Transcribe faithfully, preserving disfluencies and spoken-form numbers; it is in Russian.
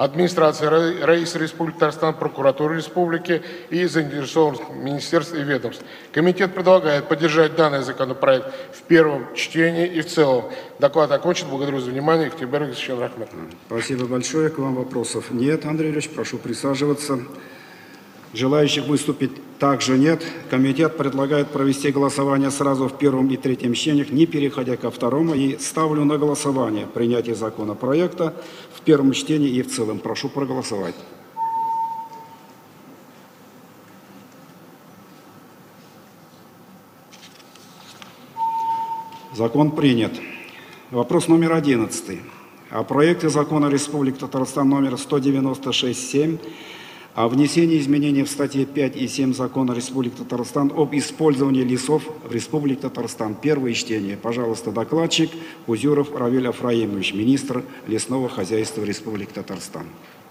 администрации Раисы Республики Татарстан, прокуратуры Республики и заинтересованных министерств и ведомств. Комитет предлагает поддержать данный законопроект в первом чтении и в целом. Доклад окончен. Благодарю за внимание. Ихтибар Гусейн Рахмет. Спасибо большое. К вам вопросов нет, Андрей Ильич. Прошу присаживаться. Желающих выступить также нет. Комитет предлагает провести голосование сразу в первом и третьем чтениях, не переходя ко второму. И ставлю на голосование принятие законопроекта в первом чтении и в целом. Прошу проголосовать. Закон принят. Вопрос номер одиннадцатый. О проекте закона Республики Татарстан номер сто девяносто шесть семь о внесении изменений в статьи пять и семь Закона Республики Татарстан об использовании лесов в Республике Татарстан. Первое чтение. Пожалуйста, докладчик Узюров Равиль Афраимович, министр лесного хозяйства Республики Татарстан.